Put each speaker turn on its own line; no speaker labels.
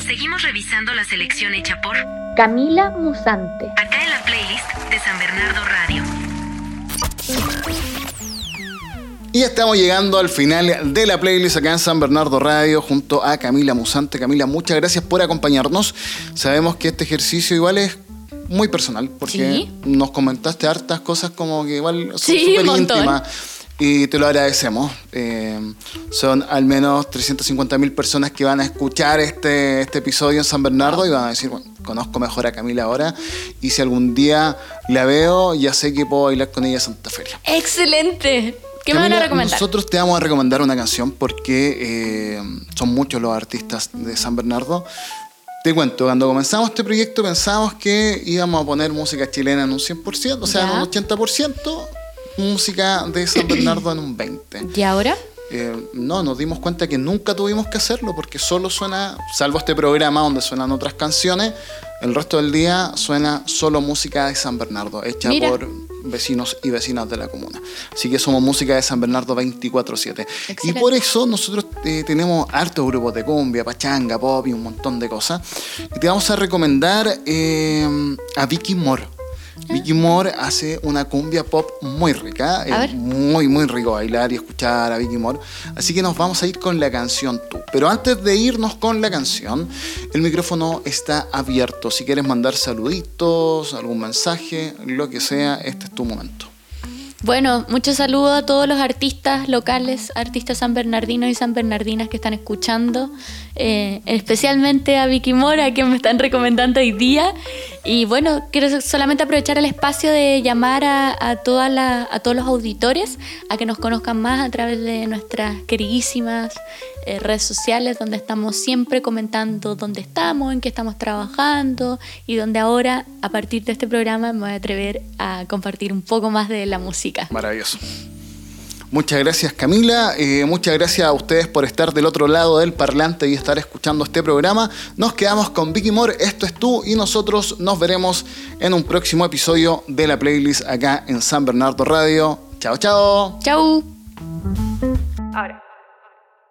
Seguimos revisando la selección hecha por
Camila Musante.
acá en la playlist de San Bernardo Radio.
Y estamos llegando al final de la playlist acá en San Bernardo Radio junto a Camila Musante. Camila, muchas gracias por acompañarnos. Sabemos que este ejercicio igual es muy personal porque nos comentaste hartas cosas como que igual son súper íntimas. Y te lo agradecemos. Son al menos 350.000 personas que van a escuchar este episodio en San Bernardo y van a decir, bueno, conozco mejor a Camila ahora y si algún día la veo, ya sé que puedo bailar con ella a Santa Feria.
¡Excelente! ¿Qué
Camila,
me van a recomendar?
Nosotros te vamos a recomendar una canción porque son muchos los artistas de San Bernardo. Te cuento, cuando comenzamos este proyecto pensábamos que íbamos a poner música chilena en un 100%, o sea, en un 80%. Música de San Bernardo en un 20%.
¿Y ahora?
No, nos dimos cuenta que nunca tuvimos que hacerlo porque solo suena, salvo este programa donde suenan otras canciones, el resto del día suena solo música de San Bernardo, hecha por vecinos y vecinas de la comuna. Así que somos música de San Bernardo 24/7. Y por eso nosotros tenemos hartos grupos de cumbia, pachanga, pop y un montón de cosas. Y te vamos a recomendar a Vicky Moore. Vicky Moore hace una cumbia pop muy rica, muy muy rico bailar y escuchar a Vicky Moore, así que nos vamos a ir con la canción Tú. Pero antes de irnos con la canción, el micrófono está abierto. Si quieres mandar saluditos, algún mensaje, lo que sea, este es tu momento.
Bueno, muchos saludos a todos los artistas locales, artistas sanbernardinos y sanbernardinas que están escuchando, especialmente a Vicky Moore, a quien me están recomendando hoy día. Y bueno, quiero solamente aprovechar el espacio de llamar a todos los auditores a que nos conozcan más a través de nuestras queridísimas redes sociales, donde estamos siempre comentando dónde estamos, en qué estamos trabajando y donde ahora, a partir de este programa, me voy a atrever a compartir un poco más de la música.
Maravilloso. Muchas gracias, Camila. Muchas gracias a ustedes por estar del otro lado del parlante y estar escuchando este programa. Nos quedamos con Vicky Moore, Esto es Tú, y nosotros nos veremos en un próximo episodio de la playlist acá en San Bernardo Radio. Chao, chao.
Chau.
Ahora.